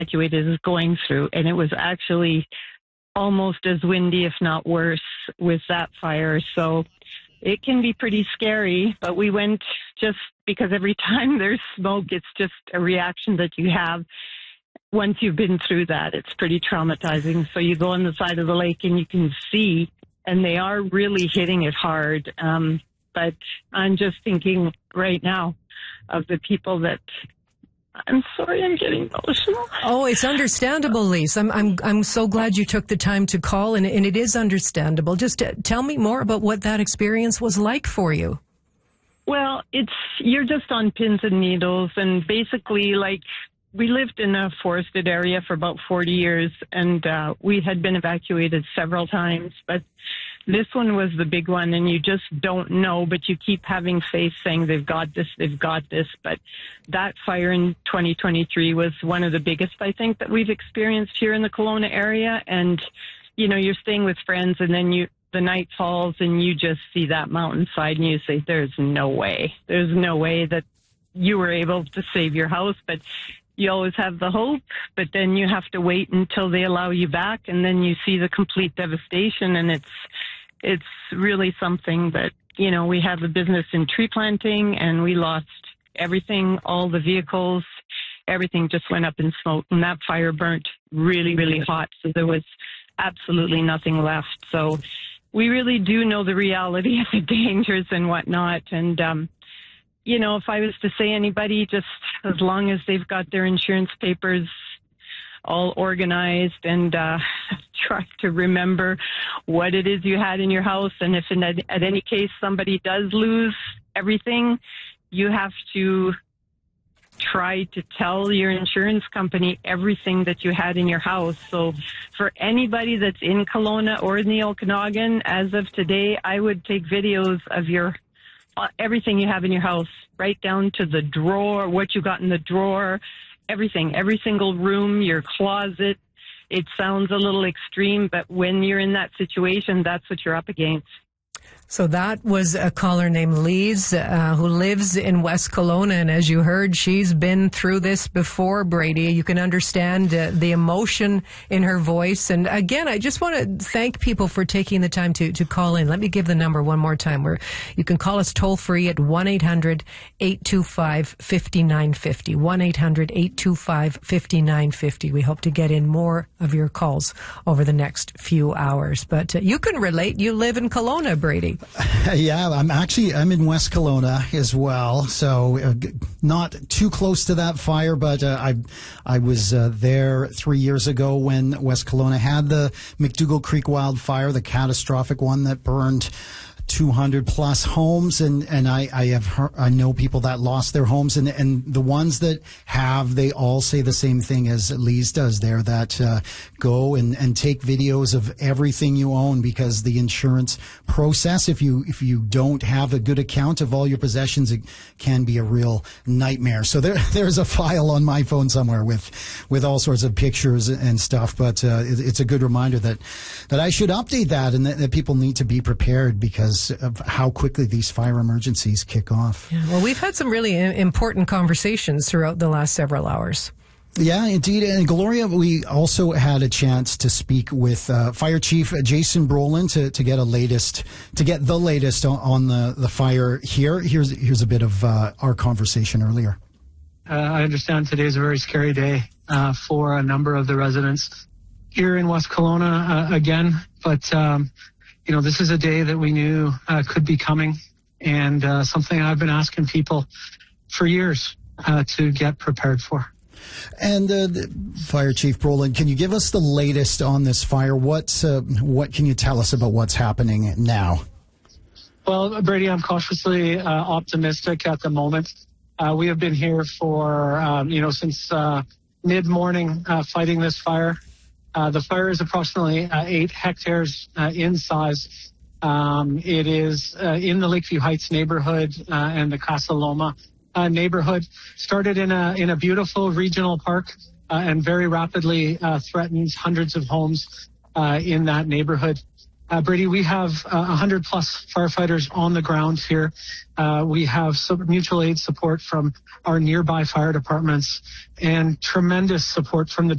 evacuated is going through. And it was actually almost as windy, if not worse, with that fire. So it can be pretty scary, but we went just because every time there's smoke, it's just a reaction that you have. Once you've been through that, it's pretty traumatizing. So you go on the side of the lake and you can see, and they are really hitting it hard. But I'm just thinking right now of the people that, I'm sorry, I'm getting emotional. Oh, it's understandable, Lise. I'm so glad you took the time to call, and it is understandable. Just tell me more about what that experience was like for you. Well, you're just on pins and needles, and basically, like, we lived in a forested area for about 40 years, and we had been evacuated several times, but this one was the big one, and you just don't know, but you keep having faith saying they've got this. But that fire in 2023 was one of the biggest, I think, that we've experienced here in the Kelowna area. And, you know, you're staying with friends, and then the night falls, and you just see that mountainside, and you say, there's no way that you were able to save your house. But you always have the hope, but then you have to wait until they allow you back, and then you see the complete devastation, and it's really something that, you know, we have a business in tree planting, and we lost everything, all the vehicles, everything just went up in smoke, and that fire burnt really, really hot, so there was absolutely nothing left. So we really do know the reality of the dangers and whatnot, and you know, if I was to say anybody, just as long as they've got their insurance papers all organized and try to remember what it is you had in your house. And if at any case somebody does lose everything, you have to try to tell your insurance company everything that you had in your house. So for anybody that's in Kelowna or in the Okanagan, as of today, I would take videos of everything you have in your house, right down to the drawer, what you got in the drawer, everything, every single room, your closet. It sounds a little extreme, but when you're in that situation, that's what you're up against. So that was a caller named Lise who lives in West Kelowna. And as you heard, she's been through this before, Brady. You can understand the emotion in her voice. And again, I just want to thank people for taking the time to call in. Let me give the number one more time, where you can call us toll free at 1-800-825-5950. 1-800-825-5950. We hope to get in more of your calls over the next few hours. But you can relate. You live in Kelowna, Brady. Yeah, I'm in West Kelowna as well, so not too close to that fire, but I was there 3 years ago when West Kelowna had the McDougall Creek wildfire, the catastrophic one that burned 200 plus homes, and I know people that lost their homes, and the ones that have, they all say the same thing as Lise does there, that go and take videos of everything you own, because the insurance process, if you don't have a good account of all your possessions, it can be a real nightmare. So there's a file on my phone somewhere with all sorts of pictures and stuff, but it's a good reminder that I should update that, and that people need to be prepared because of how quickly these fire emergencies kick off. Yeah, well, we've had some really important conversations throughout the last several hours. Yeah, indeed. And Gloria, we also had a chance to speak with Fire Chief Jason Brolin to get the latest on the fire here. Here's a bit of our conversation earlier. I understand today's a very scary day for a number of the residents here in West Kelowna again, but you know, this is a day that we knew could be coming, and something I've been asking people for years to get prepared for. And Fire Chief Brolin, can you give us the latest on this fire? What can you tell us about what's happening now? Well, Brady, I'm cautiously optimistic at the moment. We have been here for, since mid-morning fighting this fire. The fire is approximately 8 hectares in size. It is in the Lakeview Heights neighborhood and the Casa Loma neighborhood. Started in a beautiful regional park and very rapidly threatens hundreds of homes in that neighborhood. Brady, we have 100 plus firefighters on the ground here. We have some mutual aid support from our nearby fire departments and tremendous support from the